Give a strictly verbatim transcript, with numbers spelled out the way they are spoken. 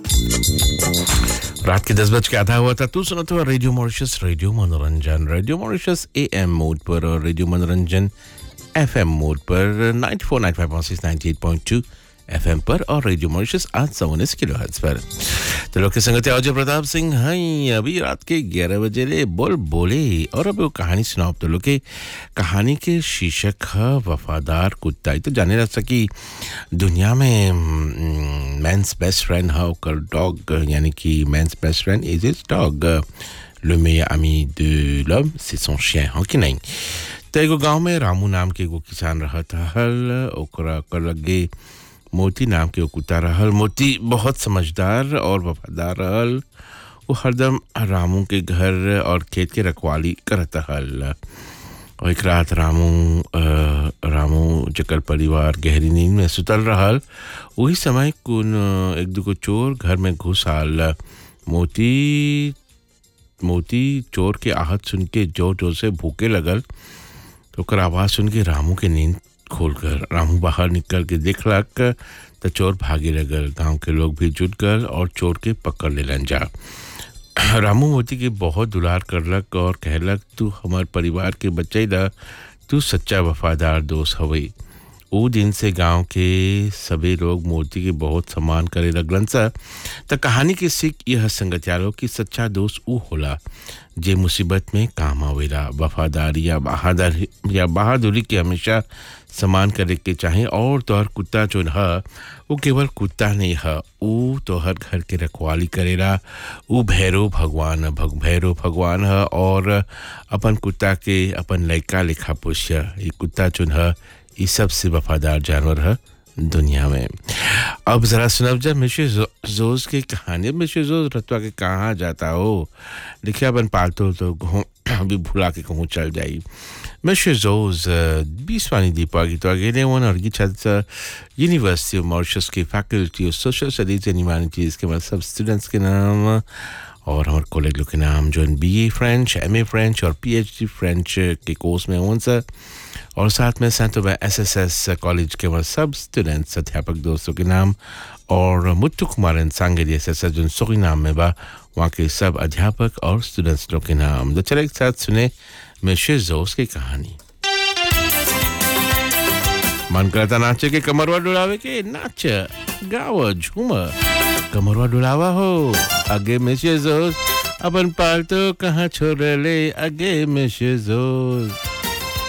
रात के दस बज के आधा हुआ था। तू सुना तो रेडियो मॉरिशस, रेडियो मनोरंजन, रेडियो मॉरिशस एएम मोड पर और रेडियो मनोरंजन एफएम मोड पर ninety four, ninety five point six, ninety at point two FM पर और रेडियो मॉरिशस आठ सौ उन्नीस किलोहर्ट्ज पर। तो लोग के संगत अजय प्रताप सिंह हैं। अभी रात के ग्यारह बजे ले बोल बोले और अब वो कहानी सुनाओ। तो लोग के कहानी के शीर्षक है वफादार कुत्ता। तो जाने लग सकी दुनिया में मैंस बेस्ट फ्रेंड है ओकर डॉग, यानी कि man's best friend is his dog, le meilleur ami de l'homme c'est son chien, हो कि नहीं। तो एगो गाँव में रामू नाम के एगो किसान रहत हल। ओकरा ओकर लगे मोती नाम के कुत्ता रहल। मोती बहुत समझदार और वफादार रहल। वो हरदम रामू के घर और खेत के रखवाली करत हल। और एक रात रामू रामू जकर परिवार गहरी नींद में सुतल रहल, वही समय कौन एक दुगो चोर घर में घुस आल। मोती मोती चोर के आहट सुन के जोर जोर से भूखे लगल। तो ओकर आवाज़ सुन के रामू के नींद खोल कर रामू बाहर निकल के देखलक तो चोर भागे लगल। गांव के लोग भी जुट गए और चोर के पकड़ लेलन जा। रामू मोती के बहुत दुलार करलक और कहलक, तू हमार परिवार के बचैला, तू सच्चा वफादार दोस्त हवे। वो दिन से गांव के सभी लोग मोती के बहुत सम्मान करे लगलन सा। तो कहानी की सीख यह संगतियालो कि सच्चा दोस्त वो होला जे मुसीबत में काम आवेला। वफादारी या बहादुरी या बहादुरी के हमेशा सम्मान करे के चाहे। और तोहर कुत्ता जो है वो केवल कुत्ता नहीं है, वो तोहर घर के रखवाली करेला। वो भैरव भगवान भग भैरव भगवान है और अपन कुत्ता के अपन लड़का लिखा पोष्य। ये कुत्ता जो है ये सबसे वफादार जानवर है दुनिया में। अब जरा सुनब जा मिसेस जोज की कहानी। मिसेस जोज रतवा के कहाँ जाता हो, देखिए अपन पालतू तो अभी भुला के कहूँ चल जाई। मिसेस जोज बीसवानी दीपा की तो अगेले वन और की छत यूनिवर्सिटी ऑफ मॉरिशस की faculty of social studies and humanities के मतलब सब स्टूडेंट्स के नाम और हमारे कॉलेज लोग के नाम जो B A French, M A French और पी एच डी फ्रेंच के कोर्स में उन सर। और साथ में सेंटोबा एस एस एस कॉलेज के वह सब स्टूडेंट्स अध्यापक दोस्तों के नाम और Muthu Kumar सांगेरी S S S जो सोगी नाम में बा वहाँ के सब अध्यापक और स्टूडेंट्स लोग के नाम। तो चले एक साथ सुने मिसेस जोज की कहानी। मन करता नाचे के कमरवा डुलावे के, नाच गावा झूमर कमरवा डुलावा हो। आगे मिसेस जोज अपन पालतू कहाँ छोड़ ले, आगे मिसेस जोज।